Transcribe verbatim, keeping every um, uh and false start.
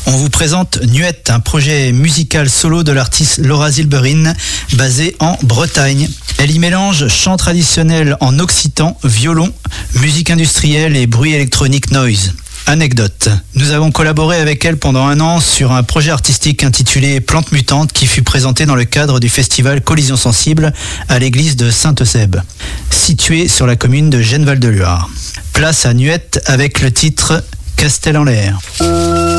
On vous présente Nuette, un projet musical solo de l'artiste Laura Zilberine, basé en Bretagne. Elle y mélange chant traditionnel en occitan, violon, musique industrielle et bruit électronique noise. Anecdote. Nous avons collaboré avec elle pendant un an sur un projet artistique intitulé Plantes mutantes qui fut présenté dans le cadre du festival Collision sensible à l'église de Sainte-Eusèbe, située sur la commune de Genneval-de-Luard. Place à Nuette avec le titre Castel en l'air.